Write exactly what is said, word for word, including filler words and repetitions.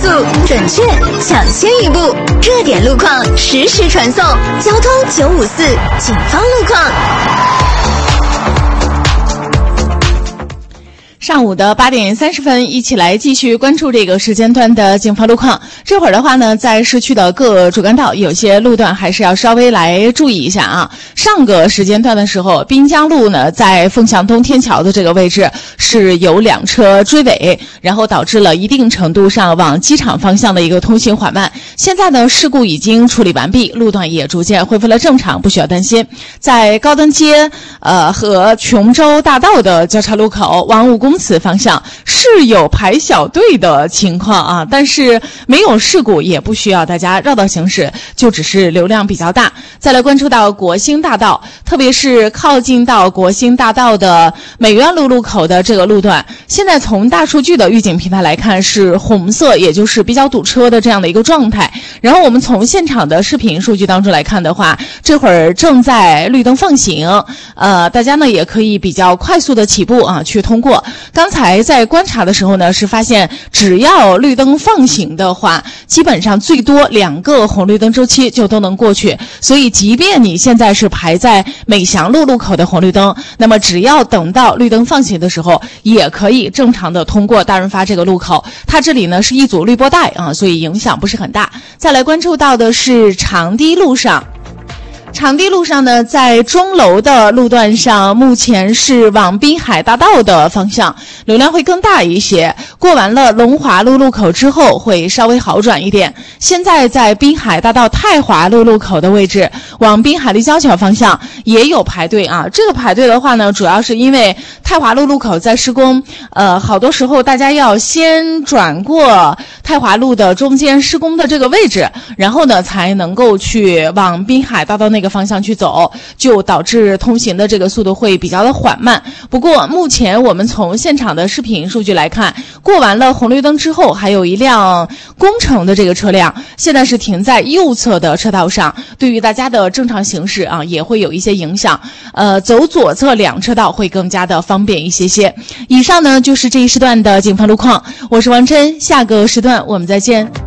速、准确，抢先一步。热点路况实时传送，交通九五四警方路况。 上午的八点三十分，一起来继续关注这个时间段的警方路况。这会儿的话呢，在市区的各主干道有些路段还是要稍微来注意一下啊。上个时间段的时候，滨江路呢在凤翔东天桥的这个位置是有两车追尾，然后导致了一定程度上往机场方向的一个通行缓慢。现在呢，事故已经处理完毕，路段也逐渐恢复了正常，不需要担心。在高登街呃和琼州大道的交叉路口往五公此方向是有排小队的情况啊，但是没有事故，也不需要大家绕道行驶，就只是流量比较大。再来关注到国兴大道，特别是靠近到国兴大道的美院路路口的这个路段，现在从大数据的预警平台来看是红色，也就是比较堵车的这样的一个状态。然后我们从现场的视频数据当中来看的话，这会儿正在绿灯放行，呃，大家呢也可以比较快速的起步啊去通过。刚才在观察的时候呢，是发现只要绿灯放行的话，基本上最多两个红绿灯周期就都能过去。所以即便你现在是排在美祥路路口的红绿灯，那么只要等到绿灯放行的时候，也可以正常的通过大润发这个路口。它这里呢是一组绿波带啊，所以影响不是很大。再来关注到的是长堤路上。长堤路上呢，在钟楼的路段上，目前是往滨海大道的方向，流量会更大一些。过完了龙华路路口之后，会稍微好转一点。现在在滨海大道太华路路口的位置，往滨海立交桥方向也有排队啊。这个排队的话呢，主要是因为太华路路口在施工，呃，好多时候大家要先转过太华路的中间施工的这个位置，然后呢，才能够去往滨海大道那个方向去走，就导致通行的这个速度会比较的缓慢。不过目前我们从现场的视频数据来看，过完了红绿灯之后，还有一辆工程的这个车辆现在是停在右侧的车道上，对于大家的正常行驶啊也会有一些影响。呃，走左侧两车道会更加的方便一些些。以上呢就是这一时段的警方路况，我是王琛，下个时段我们再见。